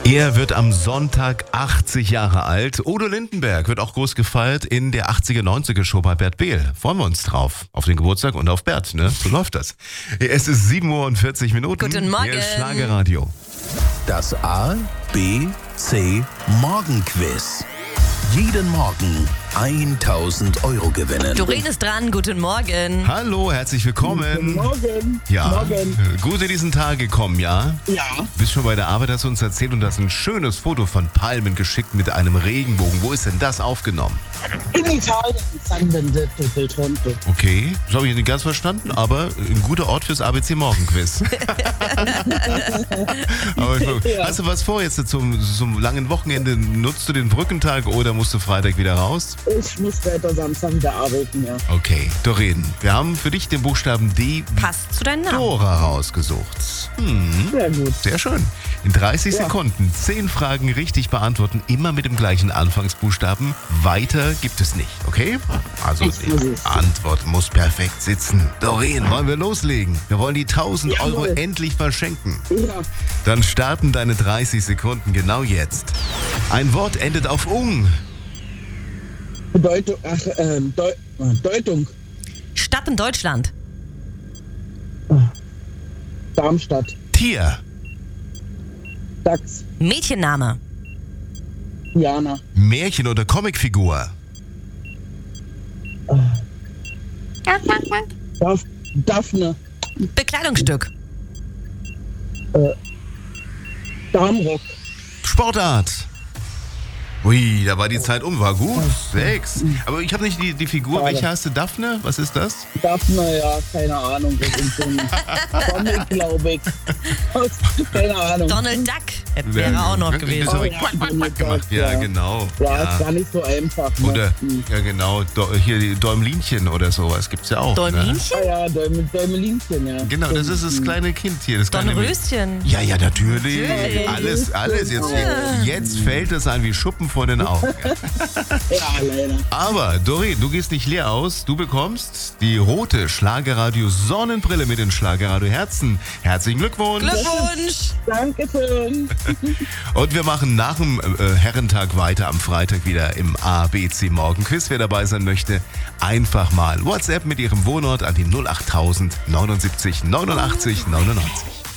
Er wird am Sonntag 80 Jahre alt. Udo Lindenberg wird auch groß gefeiert in der 80er-90er-Show bei Bert Behl. Freuen wir uns drauf. Auf den Geburtstag und auf Bert, ne? So läuft das. Es ist 7:40 Uhr. Guten Morgen. Hier ist Schlagerradio. Das A, B, C Morgenquiz. Jeden Morgen 1.000 Euro gewinnen. Doreen ist dran, guten Morgen. Hallo, herzlich willkommen. Guten Morgen. Ja, Morgen. gut in diesen Tag gekommen, ja? Ja. Bist schon bei der Arbeit, hast du uns erzählt und hast ein schönes Foto von Palmen geschickt mit einem Regenbogen. Wo ist denn das aufgenommen? In Italien, San Benedetto del Tronto. Okay, das habe ich nicht ganz verstanden, aber ein guter Ort fürs ABC Morgenquiz. Aber hast du was vor jetzt zum langen Wochenende? Nutzt du den Brückentag oder musst du Freitag wieder raus? Ich muss weiter Samstag wieder arbeiten, ja. Okay, Doreen, wir haben für dich den Buchstaben D wie Passt zu deinem Namen. Dora rausgesucht. Sehr gut. Sehr schön. In 30 Ja. Sekunden 10 Fragen richtig beantworten, immer mit dem gleichen Anfangsbuchstaben. Weiter gibt es nicht, okay? Also Ich muss die es. Antwort muss perfekt sitzen. Doreen, wollen wir loslegen? Wir wollen die 1.000 Euro Jawohl. endlich verschenken. Ja. Dann starten deine 30 Sekunden genau jetzt. Ein Wort endet auf ung. Bedeutung, Deutung. Stadt in Deutschland. Darmstadt. Tier. Dachs. Mädchenname. Jana. Märchen oder Comicfigur. Daphne. Bekleidungsstück. Darmrock. Sportart. Ui, da war die Zeit um, war gut. 6. Aber ich habe nicht die Figur. Schade. Welche hast du? Daphne? Was ist das? Daphne, ja, keine Ahnung. Das ist so ein Comic, glaube ich. Keine Ahnung. Donald Duck wäre auch noch Das gewesen. habe ich Ja, quack, quack, Donald gemacht. Duck, Ja, ja. genau. Ja, ist gar nicht so einfach. Ne? Oder, ja genau, hier die Däumlinchen oder sowas gibt's ja auch. Ne? Däumlinchen? Ja, Däumelinchen, ja. Genau, das ist das kleine Kind hier. Das kleine Dornröschen. Ja, natürlich. Natürlich. Alles. Jetzt fällt es ein wie Schuppen vor den Augen. Ja, leider. Aber, Doreen, du gehst nicht leer aus. Du bekommst die rote Schlagerradio Sonnenbrille mit den Schlagerradio Herzen. Herzlichen Glückwunsch. Glückwunsch. Dankeschön. Und wir machen nach dem Herrentag weiter am Freitag wieder im ABC Morgenquiz. Wer dabei sein möchte, einfach mal WhatsApp mit Ihrem Wohnort an die 08000 79 89 99.